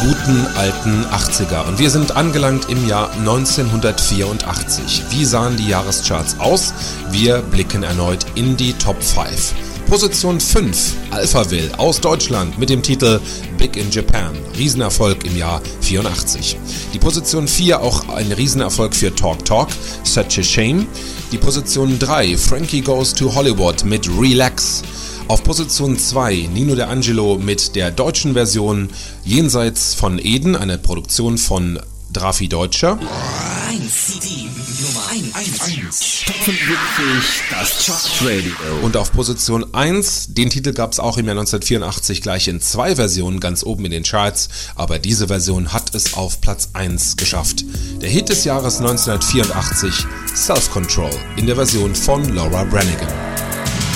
guten alten 80er und wir sind angelangt im Jahr 1984. Wie sahen die Jahrescharts aus? Wir blicken erneut in die Top 5. Position 5, Alphaville aus Deutschland mit dem Titel Big in Japan, Riesenerfolg im Jahr 84. Die Position 4, auch ein Riesenerfolg für Talk Talk, Such a Shame. Die Position 3, Frankie Goes to Hollywood mit Relax. Auf Position 2 Nino D'Angelo mit der deutschen Version Jenseits von Eden, eine Produktion von Drafi Deutscher. 1 CD Nummer 1. Top 75, das Chartradio. Und auf Position 1, den Titel gab es auch im Jahr 1984 gleich in 2 Versionen ganz oben in den Charts, aber diese Version hat es auf Platz 1 geschafft. Der Hit des Jahres 1984, Self Control, in der Version von Laura Branigan.